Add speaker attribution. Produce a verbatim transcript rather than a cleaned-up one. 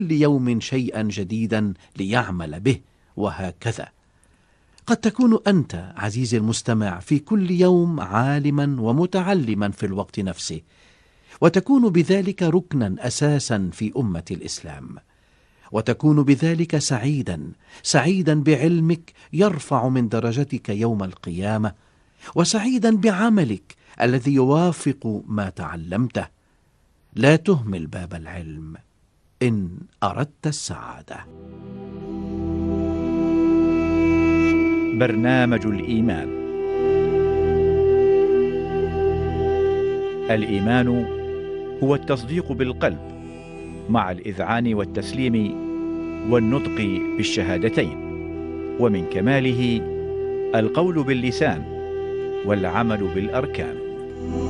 Speaker 1: يوم شيئا جديدا ليعمل به، وهكذا. قد تكون أنت عزيزي المستمع في كل يوم عالما ومتعلما في الوقت نفسه، وتكون بذلك ركنا أساسا في أمة الإسلام، وتكون بذلك سعيدا سعيدا بعلمك يرفع من درجتك يوم القيامة، وسعيدا بعملك الذي يوافق ما تعلمته. لا تهمل باب العلم إن أردت السعادة.
Speaker 2: برنامج الإيمان. الإيمان هو التصديق بالقلب مع الإذعان والتسليم والنطق بالشهادتين، ومن كماله القول باللسان والعمل بالأركان.